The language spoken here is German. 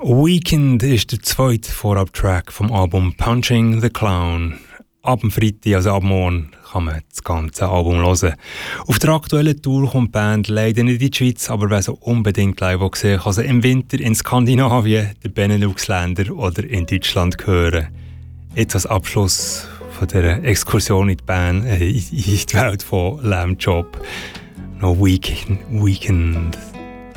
Weekend ist der zweite Vorab-Track vom Album Punching the Clown. Ab dem Freitag, also ab morgen, kann man das ganze Album hören. Auf der aktuellen Tour kommt die Band leider nicht in die Schweiz, aber wer so unbedingt live sehen kann, sie im Winter in Skandinavien, den Benelux-Ländern oder in Deutschland hören. Jetzt als Abschluss von dieser Exkursion in die Band, in die Welt von Lamb Chop, noch Weekend.